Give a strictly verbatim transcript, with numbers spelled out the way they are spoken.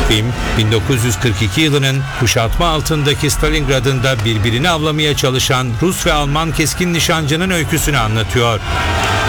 Film, bin dokuz yüz kırk iki yılının kuşatma altındaki Stalingrad'ında birbirini avlamaya çalışan Rus ve Alman keskin nişancının öyküsünü anlatıyor.